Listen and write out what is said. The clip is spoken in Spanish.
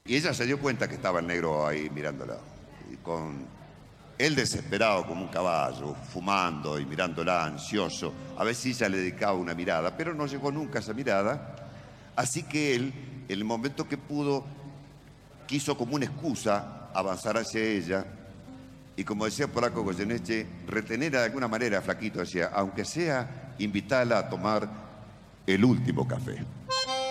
Y ella se dio cuenta que estaba el negro ahí mirándola. Y con él desesperado como un caballo, fumando y mirándola ansioso. A ver si ella le dedicaba una mirada, pero no llegó nunca esa mirada. Así que él, en el momento que pudo, quiso como una excusa avanzar hacia ella. Y como decía Polaco Goyeneche, retener de alguna manera a Flaquito, decía, aunque sea invitarla a tomar el último café.